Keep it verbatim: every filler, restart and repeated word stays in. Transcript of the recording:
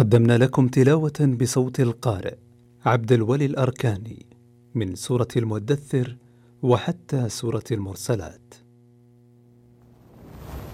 قدمنا لكم تلاوة بصوت القارئ عبد الولي الأركاني من سورة المدثر وحتى سورة المرسلات.